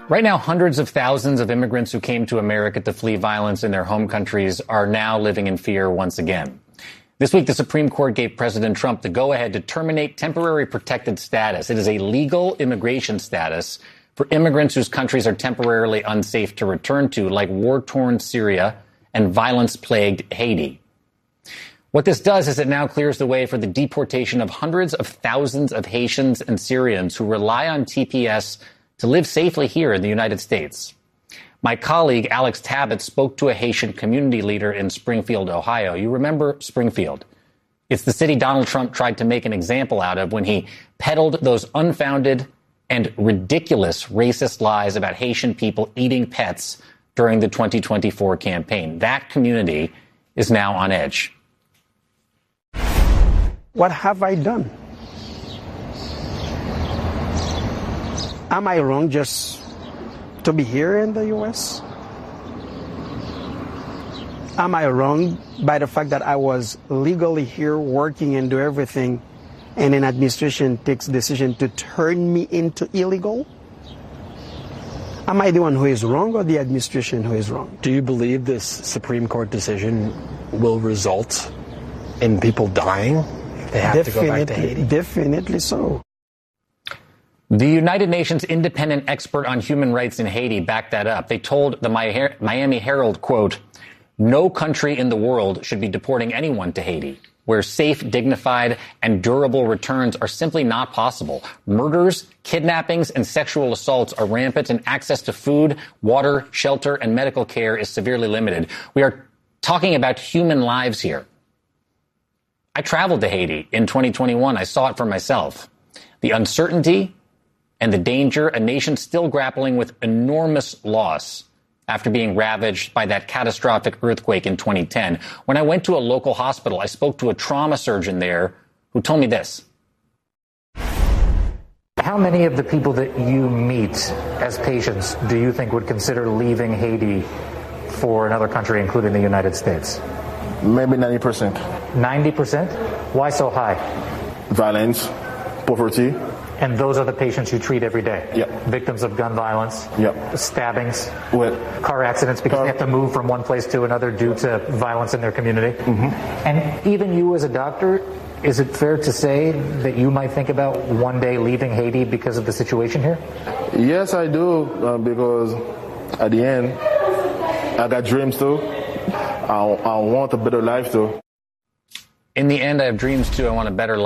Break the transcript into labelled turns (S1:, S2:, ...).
S1: Right now, hundreds of thousands of immigrants who came to America to flee violence in their home countries are now living in fear once again. This week, the Supreme Court gave President Trump the go-ahead to terminate temporary protected status. It is a legal immigration status for immigrants whose countries are temporarily unsafe to return to, like war-torn Syria and violence-plagued Haiti. What this does is it now clears the way for the deportation of hundreds of thousands of Haitians and Syrians who rely on TPS to live safely here in the United States. My colleague, Alex Tabbitt, spoke to a Haitian community leader in Springfield, Ohio. You remember Springfield? It's the city Donald Trump tried to make an example out of when he peddled those unfounded and ridiculous racist lies about Haitian people eating pets during the 2024 campaign. That community is now on edge.
S2: What have I done? Am I wrong just to be here in the U.S.? Am I wrong by the fact that I was legally here working and do everything, and an administration takes decision to turn me into illegal? Am I the one who is wrong or the administration who is wrong?
S3: Do you believe this Supreme Court decision will result in people dying if they have to go back to Haiti?
S2: Definitely so.
S1: The United Nations independent expert on human rights in Haiti backed that up. They told the Miami Herald, quote, "No country in the world should be deporting anyone to Haiti, where safe, dignified, and durable returns are simply not possible. Murders, kidnappings, and sexual assaults are rampant, and access to food, water, shelter, and medical care is severely limited. We are talking about human lives here." I traveled to Haiti in 2021. I saw it for myself. The uncertainty and the danger, a nation still grappling with enormous loss after being ravaged by that catastrophic earthquake in 2010. When I went to a local hospital, I spoke to a trauma surgeon there who told me this.
S4: How many of the people that you meet as patients do you think would consider leaving Haiti for another country, including the United States?
S5: Maybe 90%.
S4: 90%? Why so high?
S5: Violence, poverty.
S4: And those are the patients you treat every day?
S5: Yep.
S4: Victims of gun violence?
S5: Yep.
S4: Stabbings?
S5: What?
S4: Car accidents because they have to move from one place to another due to violence in their community?
S5: Mm-hmm.
S4: And even you as a doctor, is it fair to say that you might think about one day leaving Haiti because of the situation here?
S5: Yes, I do, because at the end, I got dreams too. I want a better life too.
S1: In the end, I have dreams too. I want a better life.